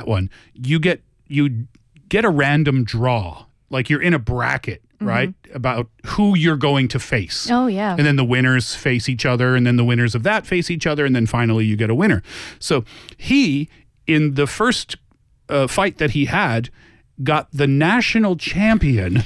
one, you get a random draw. Like you're in a bracket, right? About who you're going to face. Oh, yeah. And then the winners face each other, and then the winners of that face each other, and then finally you get a winner. So he, in the first fight that he had, got the national champion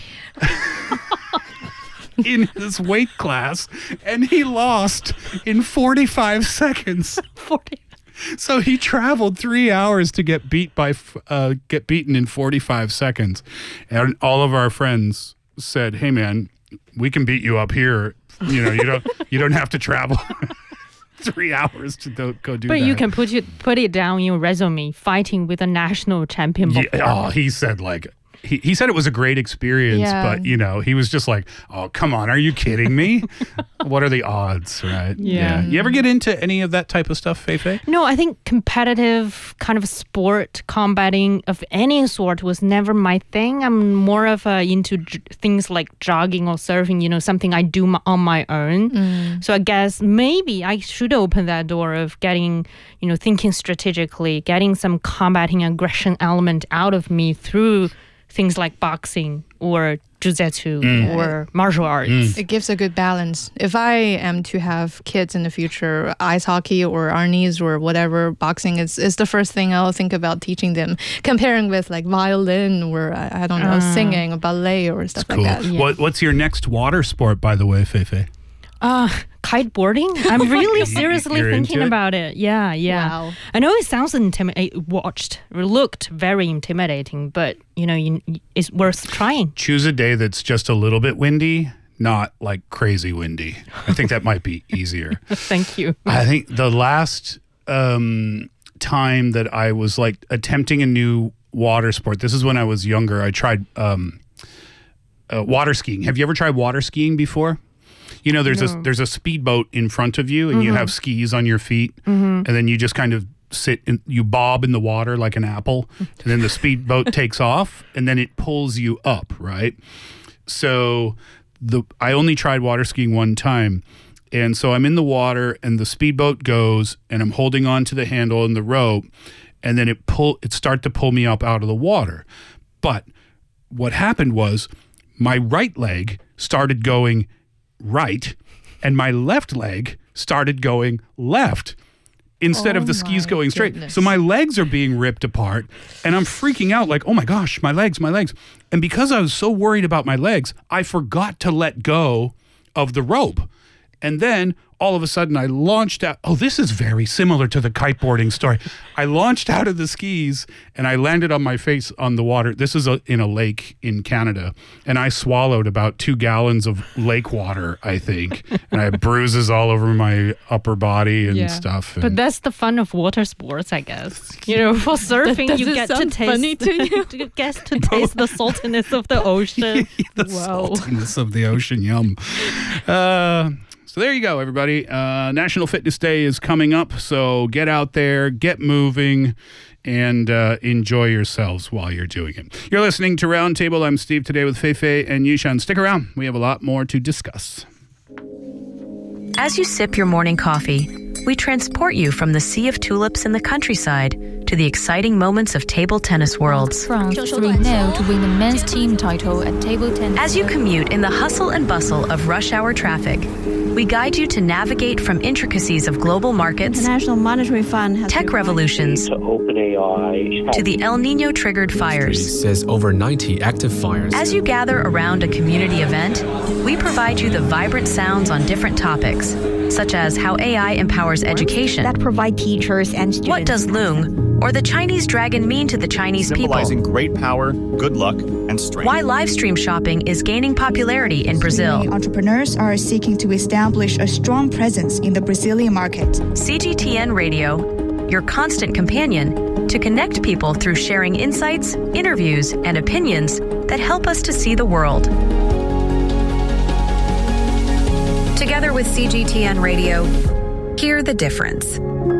in his weight class, and he lost in 45 seconds. 40. So he traveled 3 hours to get beaten in 45 seconds. And all of our friends said, "Hey man, we can beat you up here. You know, you don't have to travel 3 hours to go do that." But you can put it down in your resume, fighting with a national champion before. Yeah, he said he said it was a great experience, but he was just like, "Oh, come on, are you kidding me? What are the odds, right?" Yeah. You ever get into any of that type of stuff, Fei-Fei? No, I think competitive kind of sport, combating of any sort was never my thing. I'm more of into things like jogging or surfing, something I do on my own. So I guess maybe I should open that door of getting, thinking strategically, getting some combating aggression element out of me through things like boxing or jiu-jitsu or martial arts. It gives a good balance. If I am to have kids in the future, ice hockey or arnis or whatever, boxing is the first thing I'll think about teaching them, comparing with like violin or, I don't know, singing or ballet or stuff like that. Yeah. What's your next water sport, by the way, Fei-Fei? Kiteboarding? I'm really seriously thinking about it. Yeah. Wow. I know it sounds looked very intimidating, but it's worth trying. Choose a day that's just a little bit windy, not like crazy windy. I think that might be easier. Thank you. I think the last time that I was like attempting a new water sport, this is when I was younger, I tried water skiing. Have you ever tried water skiing before? There's a speedboat in front of you, and you have skis on your feet, and then you just kind of sit and you bob in the water like an apple, and then the speedboat takes off, and then it pulls you up, right? So I only tried water skiing one time, and so I'm in the water, and the speedboat goes, and I'm holding on to the handle and the rope, and then it started to pull me up out of the water. But what happened was my right leg started going right, and my left leg started going left instead of the skis going straight. So my legs are being ripped apart, and I'm freaking out like, oh my gosh, my legs. And because I was so worried about my legs, I forgot to let go of the rope. And then all of a sudden I launched out. Oh, this is very similar to the kiteboarding story. I launched out of the skis and I landed on my face on the water. This is in a lake in Canada. And I swallowed about 2 gallons of lake water, I think. And I had bruises all over my upper body and stuff. But that's the fun of water sports, I guess. For surfing, you get to taste you get to taste the saltiness of the ocean. The saltiness of the ocean, yum. So there you go, everybody. National Fitness Day is coming up, so get out there, get moving, and enjoy yourselves while you're doing it. You're listening to Roundtable. I'm Steve, today with Fei-Fei and Yishan. Stick around. We have a lot more to discuss. As you sip your morning coffee, we transport you from the sea of tulips in the countryside to the exciting moments of table tennis worlds. France 3-0 to win the men's team title at table tennis. As you commute in the hustle and bustle of rush hour traffic, we guide you to navigate from intricacies of global markets, International Monetary Fund has tech revolutions, to OpenAI, to the El Nino-triggered fires. Says over 90 active fires. As you gather around a community event, we provide you the vibrant sounds on different topics, such as how AI empowers education, that provide teachers and students. What does Loong or the Chinese dragon mean to the Chinese symbolizing people? Great power, good luck, and strength. Why live stream shopping is gaining popularity in Brazil. Entrepreneurs are seeking to establish a strong presence in the Brazilian market. CGTN Radio, your constant companion to connect people through sharing insights, interviews, and opinions that help us to see the world. Together with CGTN Radio, hear the difference.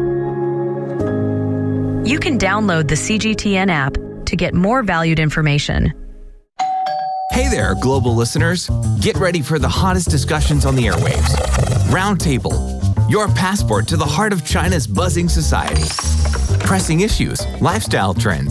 You can download the CGTN app to get more valued information. Hey there, global listeners. Get ready for the hottest discussions on the airwaves. Roundtable, your passport to the heart of China's buzzing society. Pressing issues, lifestyle trends,